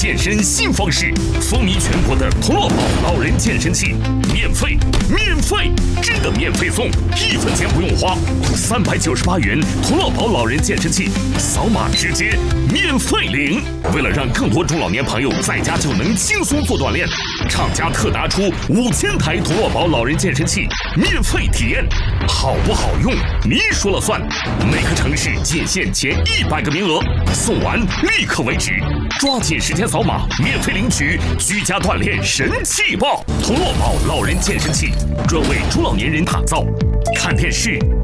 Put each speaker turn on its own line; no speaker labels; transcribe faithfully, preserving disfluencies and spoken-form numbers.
健身新方式，风靡全国的童乐宝老人健身器，免费，免费，真的免费送，一分钱不用花，三百九十八元童乐宝老人健身器，扫码直接免费领。为了让更多中老年朋友在家就能轻松做锻炼，厂家特拿出五千台童乐宝老人健身器免费体验，好不好用你说了算。每个城市仅限前一百个名额，送完立刻为止，抓紧时间扫码免费领取居家锻炼神器吧！童乐宝老人健身器专为中老年人打造，看电视